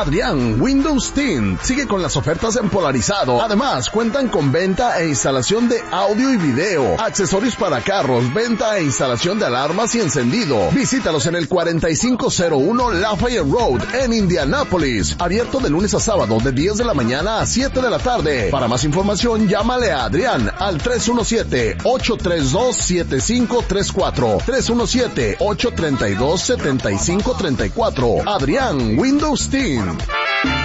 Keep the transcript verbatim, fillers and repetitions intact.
Adrián Windows Tint sigue con las ofertas en polarizado. Además, cuentan con venta e instalación de audio y video, accesorios para carros, venta e instalación de alarmas y encendido. Visítalos en el cuarenta y cinco cero uno Lafayette Road en Indianápolis. Abierto de lunes a sábado de diez de la mañana a siete de la tarde. Para más información, llámale a Adrián al tres uno siete, ocho tres dos, siete cinco tres cuatro. tres uno siete, ocho tres dos, siete cinco tres cuatro. Adrián Windows Team.